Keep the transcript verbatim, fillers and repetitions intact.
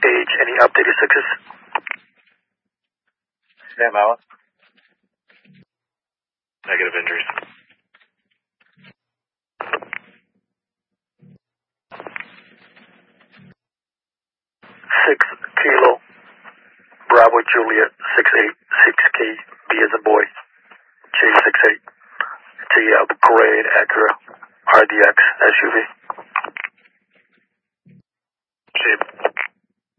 age, any updated sixes? Sam Allen. Negative injuries. Six Kilo Bravo Juliet six eight six K B as a boy J six eight. It's a uh, gray Acura R D X S U V.